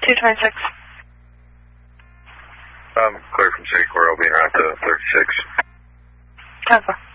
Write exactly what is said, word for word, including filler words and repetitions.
two twenty-six. Um, clear from City Core, I'll be around to thirty-six. Alpha.